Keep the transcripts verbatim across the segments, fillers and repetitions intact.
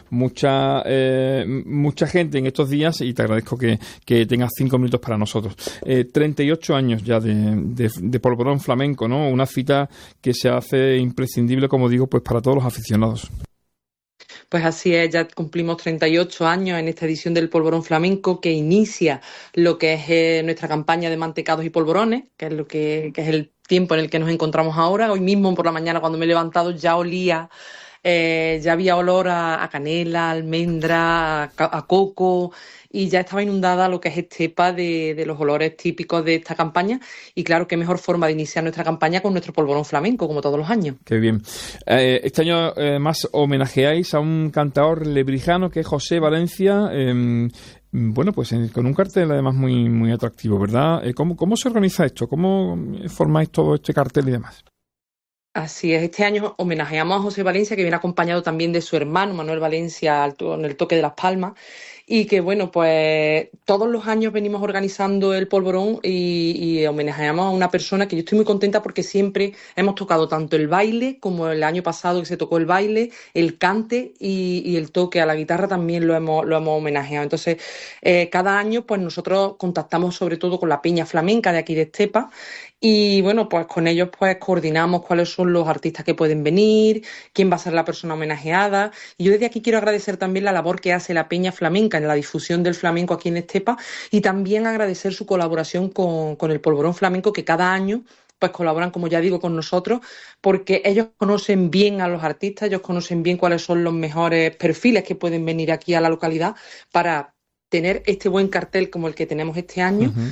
mucha eh, mucha gente en estos días y te agradezco que, que tengas cinco minutos para nosotros. Eh, treinta y ocho años ya de, de, de polvorón flamenco, ¿no? Una cita que se hace imprescindible, como digo, pues para todos los aficionados. Pues así es, ya cumplimos treinta y ocho años en esta edición del Polvorón Flamenco, que inicia lo que es eh, nuestra campaña de mantecados y polvorones, que es lo que, que es el tiempo en el que nos encontramos ahora. Hoy mismo por la mañana, cuando me he levantado, ya olía, eh, ya había olor a, a canela, a almendra, a, a coco, y ya estaba inundada lo que es Estepa de, de los olores típicos de esta campaña. Y claro, qué mejor forma de iniciar nuestra campaña con nuestro polvorón flamenco, como todos los años. Qué bien. Eh, este año eh, más homenajeáis a un cantador lebrijano que es José Valencia. Eh, bueno, pues eh, con un cartel además muy, muy atractivo, ¿verdad? Eh, ¿cómo, ¿Cómo se organiza esto? ¿Cómo formáis todo este cartel y demás? Así es, este año homenajeamos a José Valencia, que viene acompañado también de su hermano Manuel Valencia en el toque de las palmas, y que bueno, pues todos los años venimos organizando el polvorón y, y homenajeamos a una persona que yo estoy muy contenta porque siempre hemos tocado tanto el baile como el año pasado que se tocó el baile, el cante y, y el toque a la guitarra también lo hemos, lo hemos homenajeado. Entonces, eh, cada año pues nosotros contactamos sobre todo con la Peña Flamenca de aquí de Estepa. Y bueno, pues con ellos pues coordinamos cuáles son los artistas que pueden venir, quién va a ser la persona homenajeada. Y yo desde aquí quiero agradecer también la labor que hace la Peña Flamenca en la difusión del flamenco aquí en Estepa y también agradecer su colaboración con, con el Polvorón Flamenco, que cada año pues colaboran, como ya digo, con nosotros, porque ellos conocen bien a los artistas, ellos conocen bien cuáles son los mejores perfiles que pueden venir aquí a la localidad para tener este buen cartel como el que tenemos este año. Uh-huh.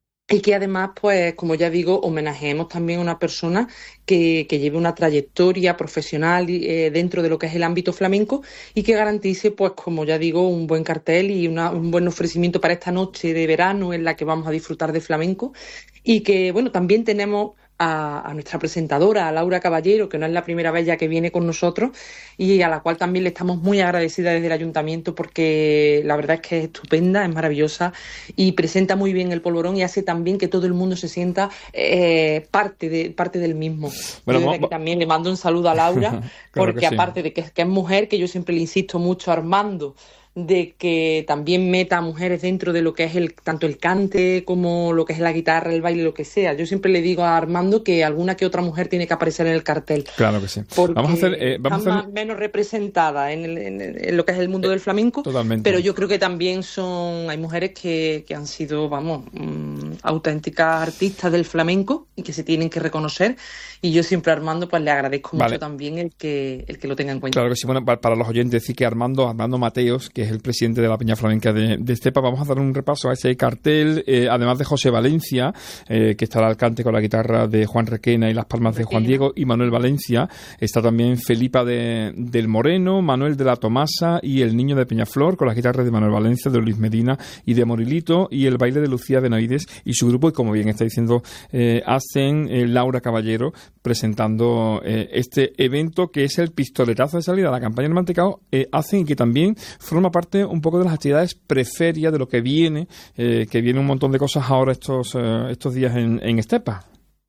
Y que además, pues, como ya digo, homenajeemos también a una persona que, que lleve una trayectoria profesional eh, dentro de lo que es el ámbito flamenco y que garantice, pues, como ya digo, un buen cartel y una, un buen ofrecimiento para esta noche de verano en la que vamos a disfrutar de flamenco. Y que, bueno, también tenemos a, a nuestra presentadora, a Laura Caballero, que no es la primera vez ya que viene con nosotros y a la cual también le estamos muy agradecidas desde el ayuntamiento porque la verdad es que es estupenda, es maravillosa y presenta muy bien el polvorón y hace también que todo el mundo se sienta eh, parte de parte del mismo. Bueno, yo desde aquí también le mando un saludo a Laura claro porque sí. Aparte de que, que es mujer, que yo siempre le insisto mucho a Armando de que también meta a mujeres dentro de lo que es el tanto el cante como lo que es la guitarra, el baile, lo que sea. Yo siempre le digo a Armando que alguna que otra mujer tiene que aparecer en el cartel. Claro que sí. Vamos a hacer, eh, vamos está a hacer... más menos representada en, el, en, el, en lo que es el mundo eh, del flamenco. Totalmente. Pero yo creo que también son hay mujeres que, que han sido, vamos, mmm, auténticas artistas del flamenco y que se tienen que reconocer. Y yo siempre a Armando pues le agradezco vale. mucho también el que el que lo tenga en cuenta. Claro que sí. Bueno, para, para los oyentes decir que Armando, Armando Mateos, que es el presidente de la Peña Flamenca de, de Estepa, vamos a dar un repaso a ese cartel, eh, además de José Valencia, eh, que estará al cante con la guitarra de Juan Requena y las palmas de Juan Diego, y Manuel Valencia, está también Felipa de, del Moreno, Manuel de la Tomasa y el Niño de Peñaflor, con las guitarras de Manuel Valencia, de Luis Medina y de Morilito, y el baile de Lucía Benavides y su grupo, y como bien está diciendo, eh, hacen eh, Laura Caballero, presentando eh, este evento que es el pistoletazo de salida a la campaña del mantecado, eh, hacen y que también forma parte un poco de las actividades preferia de lo que viene, eh, que viene un montón de cosas ahora estos, eh, estos días en, en Estepa.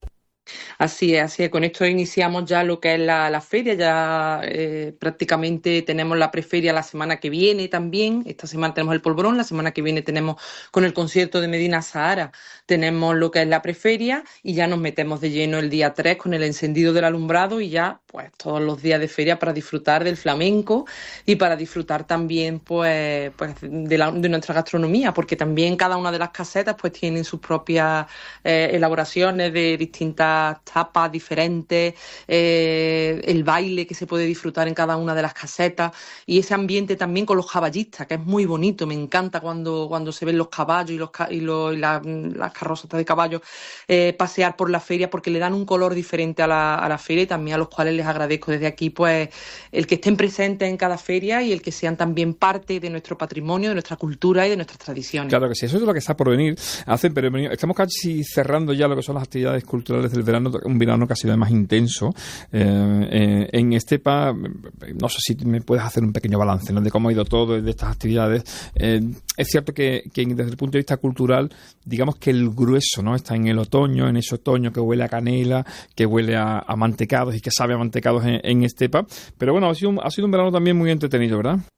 Así es, así es. Con esto iniciamos ya lo que es la, la feria, ya eh, prácticamente tenemos la preferia la semana que viene también. Esta semana tenemos el polvorón, la semana que viene tenemos con el concierto de Medina Sahara, tenemos lo que es la preferia y ya nos metemos de lleno el día tres con el encendido del alumbrado y ya pues todos los días de feria para disfrutar del flamenco y para disfrutar también pues, pues de, la, de nuestra gastronomía, porque también cada una de las casetas pues tienen sus propias eh, elaboraciones de distintas tapas diferentes, eh, el baile que se puede disfrutar en cada una de las casetas y ese ambiente también con los caballistas, que es muy bonito. Me encanta cuando, cuando se ven los caballos y, los, y, los, y la, las carrozas de caballos eh, pasear por la feria, porque le dan un color diferente a la, a la feria y también a los cuales les agradezco desde aquí pues el que estén presentes en cada feria y el que sean también parte de nuestro patrimonio, de nuestra cultura y de nuestras tradiciones. Claro que sí, eso es lo que está por venir. Hacen, pero estamos casi cerrando ya lo que son las actividades culturales del verano, un verano que ha sido más intenso. Eh, eh, en Estepa, no sé si me puedes hacer un pequeño balance, ¿no?, de cómo ha ido todo de estas actividades. Eh, es cierto que, que desde el punto de vista cultural, digamos que el grueso, ¿no?, está en el otoño, en ese otoño que huele a canela, que huele a, a mantecados y que sabe a mantecados en, en Estepa. Pero bueno, ha sido, un, ha sido un verano también muy entretenido, ¿verdad?